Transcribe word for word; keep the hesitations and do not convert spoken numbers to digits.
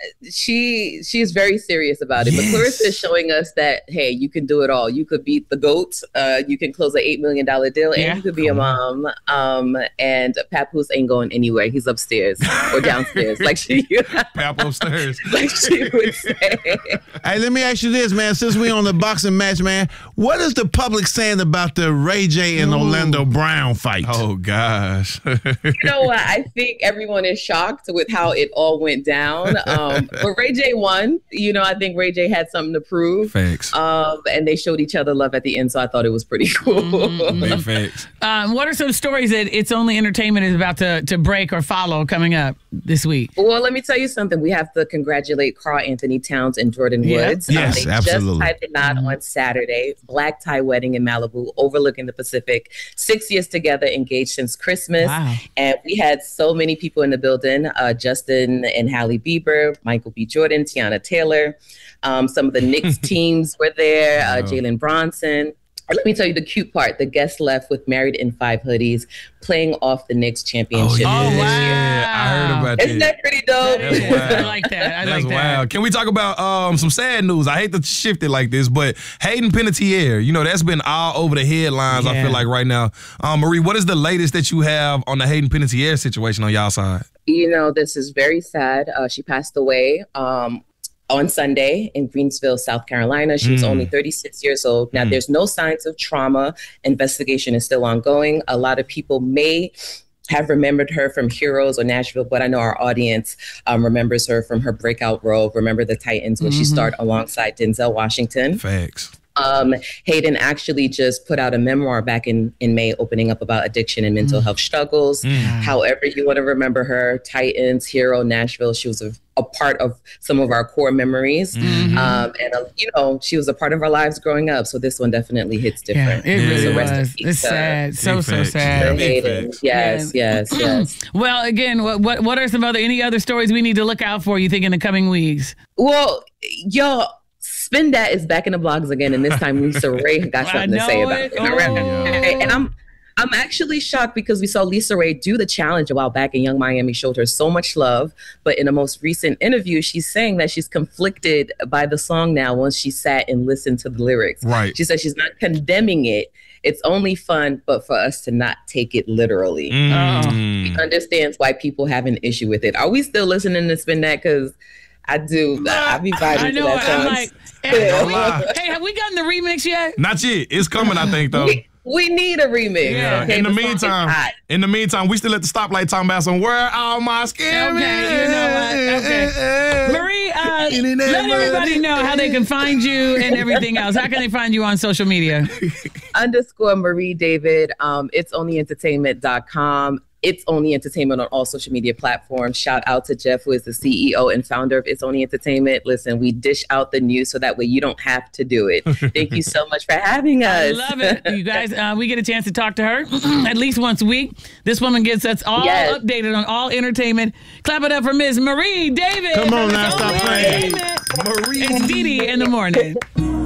she she is very serious about it. Yes. But Clarissa is showing us that, hey, you can do it all. You could beat the GOAT. Uh, you can close an eight million dollars deal, and yeah. you could be a mom. Um, and Papoose ain't going anywhere. He's upstairs or downstairs, like she Pap upstairs, like she would say. Hey, let me ask you this, man. Since we on the boxing match, man, what is the public saying about the Ray J and Ooh. Orlando Brown fight? Oh gosh. You know what? I think everyone is shocked with how it all went down. Um, but Ray J won. You know, I think Ray J had something to prove. Thanks. Um, and they showed each other love at the end, so I thought it was pretty cool. Mm-hmm. Big facts. Um, what are some stories that It's Only Entertainment is about to, to break or follow coming up this week? Well, let me tell you something. We have to congratulate Carl Anthony Towns and Jordan yeah. Woods. Yes, um, they absolutely. just tied the knot mm-hmm. on Saturday. Black tie wedding in Malibu, overlooking the Pacific. Six years together, engaged since Christmas. Wow. And we had so many people in the building. Uh, Justin and Halle Bieber, Michael B. Jordan, Tiana Taylor. Um, some of the Knicks teams were there. Uh, Jalen Bronson. Let me tell you the cute part. The guests left with Married in Five hoodies, playing off the Knicks championship. Oh, yeah. this wow. year. I heard about Isn't that. that pretty dope? That's wild. I like that. I That's like that. wild. Can we talk about um, some sad news? I hate to shift it like this, but Hayden Panettiere, you know, that's been all over the headlines, yeah. I feel like, right now. Um, Marie, what is the latest that you have on the Hayden Panettiere situation on y'all side? You know, this is very sad. Uh, she passed away um, on Sunday in Greensville, South Carolina. She mm. was only thirty-six years old. Now, mm. there's no signs of trauma. Investigation is still ongoing. A lot of people may have remembered her from Heroes or Nashville, but I know our audience um, remembers her from her breakout role, Remember the Titans, when mm-hmm. she starred alongside Denzel Washington. Facts. Um, Hayden actually just put out a memoir back in, in May, opening up about addiction and mental mm. health struggles. Mm. However you want to remember her, Titans, Hero, Nashville, she was a, a part of some of our core memories. Mm-hmm. Um, and, uh, you know, she was a part of our lives growing up. So this one definitely hits different. Yeah, it really so was. It's sad. So, Big so facts. sad. Hayden. Yes, yes, yes. Well, again, what, what what are some other, any other stories we need to look out for, you think, in the coming weeks? Well, yo, Spin That is back in the blogs again, and this time Lisa Ray got something to say about it. Oh. And I'm I'm actually shocked because we saw Lisa Ray do the challenge a while back, and Young Miami showed her so much love. But in a most recent interview, she's saying that she's conflicted by the song now once she sat and listened to the lyrics. Right. She said she's not condemning it. It's only fun, but for us to not take it literally. Mm. She understands why people have an issue with it. Are we still listening to Spin That? Because I do. I be vibing I know. to that song. I'm like, hey, have we, hey, have we gotten the remix yet? Not yet. It's coming, I think, though. We, we need a remix. Yeah. Okay, in the, the meantime, in the meantime, we still at the stoplight talking about some where are my skin. Okay, you know what? Okay. Marie, uh, let everybody know how they can find you and everything else. How can they find you on social media? Underscore Marie David. Um, it's only entertainment dot com. It's Only Entertainment on all social media platforms. Shout out to Jeff, who is the C E O and founder of It's Only Entertainment. Listen, we dish out the news so that way you don't have to do it. Thank you so much for having us. I love it. You guys, uh, we get a chance to talk to her at least once a week. This woman gets us all yes. updated on all entertainment. Clap it up for Miss Marie David. Come on now, stop playing. Marie. It's Dee Dee in the morning.